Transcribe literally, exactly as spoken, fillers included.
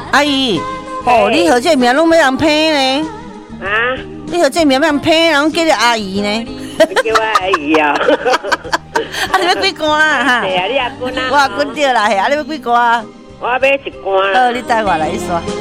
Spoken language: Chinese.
阿姨，哦，你和这名拢要人批呢？ 啊？ 你和这名要人批，然后叫你阿姨呢？ 叫我阿姨啊！ 啊，你要几罐啊？哈？ 系啊，你阿滚啊！ 我阿滚掉啦，嘿，啊，你要几罐啊？ 我要一罐。 好，你带我来一刷。